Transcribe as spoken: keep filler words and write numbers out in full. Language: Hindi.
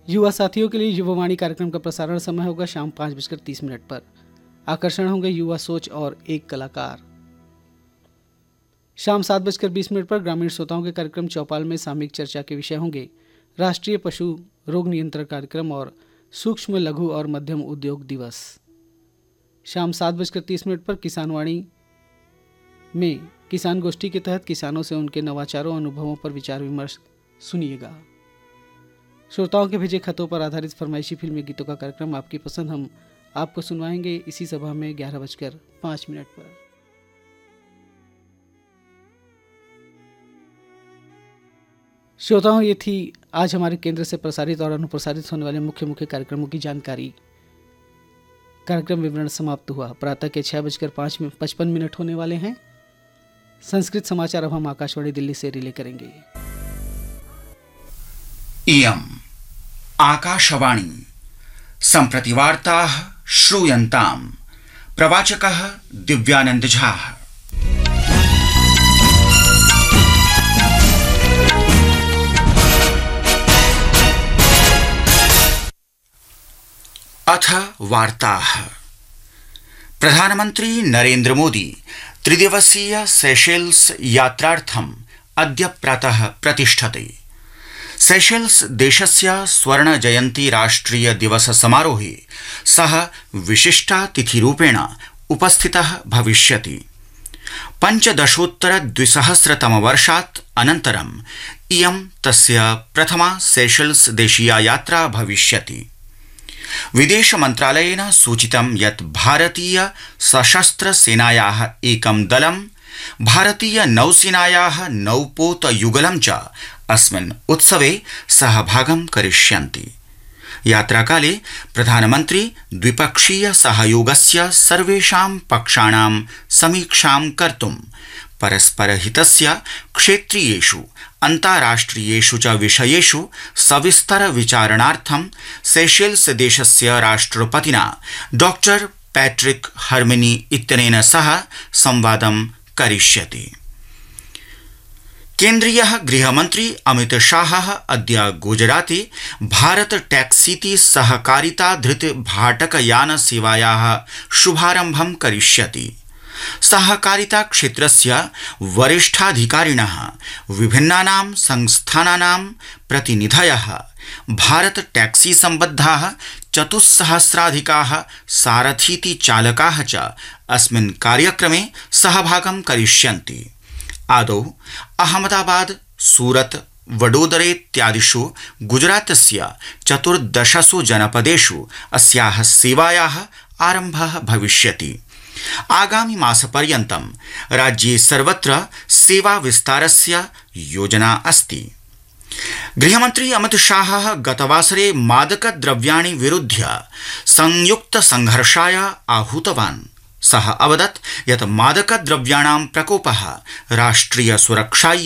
युवा साथियों के लिए युवावाणी कार्यक्रम का प्रसारण समय होगा शाम पाँच बजकर तीस मिनट पर। आकर्षण होंगे युवा सोच और एक कलाकार। शाम सात बजकर बीस मिनट पर ग्रामीण श्रोताओं के कार्यक्रम चौपाल में सामयिक चर्चा के विषय होंगे राष्ट्रीय पशु रोग नियंत्रण कार्यक्रम और सूक्ष्म लघु और मध्यम उद्योग दिवस। शाम सात बजकर तीस मिनट पर किसानवाणी में किसान गोष्ठी के तहत किसानों से उनके नवाचारों अनुभवों पर विचार विमर्श सुनिएगा। श्रोताओं के भेजे खतों पर आधारित फरमाइशी फिल्मी गीतों का कार्यक्रम आपकी पसंद हम आपको सुनवाएंगे इसी सभा में ग्यारह बजकर पाँच मिनट पर। श्रोताओं, ये थी आज हमारे केंद्र से प्रसारित और अनुप्रसारित होने वाले मुख्य मुख्य कार्यक्रमों की जानकारी। कार्यक्रम विवरण समाप्त हुआ। प्रातः के छह बजकर पाँच में पचपन मिनट होने वाले हैं। संस्कृत समाचार अब हम आकाशवाणी दिल्ली से रिले करेंगे। इयम् आकाशवाणी सम्प्रति वार्ताः श्रूयन्ताम्। प्रवाचकः दिव्यानंद झा। अथ वार्ताः। प्रधानमन्त्री नरेन्द्र मोदी त्रिदिवसीय सेशेल्स यात्रार्थम् अद्य प्रातः प्रतिष्ठते। सेशेल्स देशस्य स्वर्ण जयन्ती राष्ट्रिय दिवस समारोहे सः विशिष्टातिथिरूपेण उपस्थितः भविष्यति। पञ्चदशोत्तर द्विसहस्रतम वर्षात् अनन्तरम् इयं तस्य प्रथमा सेशेल्स देशीया यात्रा भविष्यति। विदेश मन्त्रालयेन सूचितं यत् भारतीय सशस्त्र सेनायाः एकं दलं भारतीय नौसेनायाः नौपोत युगलं च अस्मिन् उत्सवे सहभागं करिष्यन्ति। यात्राकाले प्रधानमन्त्री द्विपक्षीय सहयोगस्य सर्वेषां पक्षाणां समीक्षां कर्तुं परस्परहितस्य क्षेत्रीयेषु अन्ताराष्ट्रियेषु च विषयेषु सविस्तर विचारणार्थं सेशेल्स देशस्य राष्ट्रपतिना डॉक्टर पैट्रिक हर्मिनी इत्यनेन सह संवादं करिष्यति। केन्द्रीयः गृहमन्त्री अमित शाहः अद्य गुजराते भारत टैक्सीति सहकारिता धृत भाटकयान सेवायाः शुभारम्भं करिष्यति। सहकारिता क्षेत्रस्य वरिष्ठाधिकारिणः विभिन्नानां संस्थानानां प्रतिनिधयः भारत टैक्सी सम्बद्धाः चतुस्सहस्राधिकाः सारथीति चालकाः च अस्मिन् कार्यक्रमे सहभागं करिष्यन्ति। आदौ अहमदाबाद, सूरत, वडोदरे इत्यादिषु गुजरातस्य चतुर्दशसु जनपदेषु अस्याः सेवायाः आरम्भः भविष्यति। आगामि मासपर्यन्तं राज्ये सर्वत्र सेवा विस्तारस्य योजना अस्ति। गृहमन्त्री अमित शाहः गतवासरे मादकद्रव्याणि विरुध्य संयुक्त संघर्षाय आहूतवान्। सः अवदत् यत् मादकद्रव्याणां प्रकोपः राष्ट्रिय सुरक्षायै